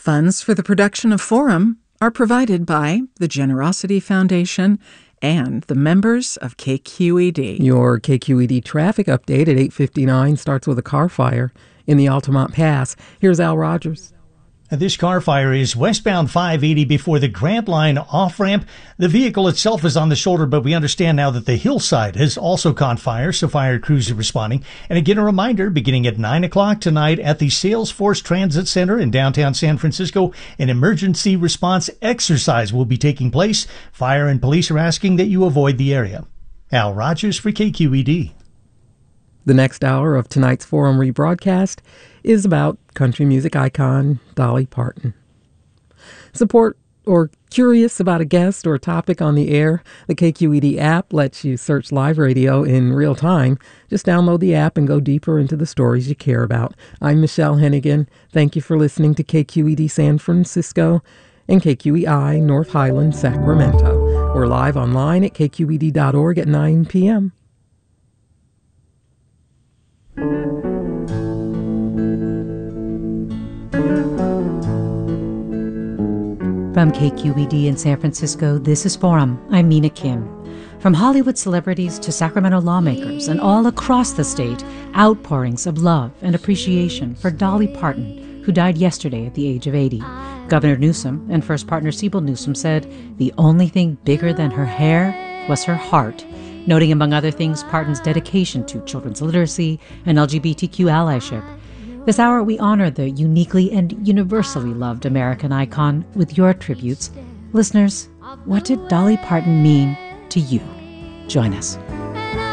Funds for the production of Forum are provided by the Generosity Foundation and the members of KQED. Your KQED traffic update at 8:59 starts with a car fire in the Altamont Pass. Here's Al Rogers. This car fire is westbound 580 before the Grant Line off-ramp. The vehicle itself is on the shoulder, but we understand now that the hillside has also caught fire, so fire crews are responding. And again, a reminder, beginning at 9 o'clock tonight at the Salesforce Transit Center in downtown San Francisco, an emergency response exercise will be taking place. Fire and police are asking that you avoid the area. Al Rogers for KQED. The next hour of tonight's Forum rebroadcast is about country music icon Dolly Parton. Support or curious about a guest or a topic on the air? The KQED app lets you search live radio in real time. Just download the app and go deeper into the stories you care about. I'm Michelle Hennigan. Thank you for listening to KQED San Francisco and KQEI North Highland, Sacramento. We're live online at kqed.org at 9 p.m. From KQED in San Francisco, this is Forum. I'm Mina Kim. From Hollywood celebrities to Sacramento lawmakers and all across the state, outpourings of love and appreciation for Dolly Parton, who died yesterday at the age of 80. Governor Newsom and First Partner Siebel Newsom said the only thing bigger than her hair was her heart, noting among other things Parton's dedication to children's literacy and LGBTQ allyship. This hour, we honor the uniquely and universally loved American icon with your tributes. Listeners, what did Dolly Parton mean to you? Join us.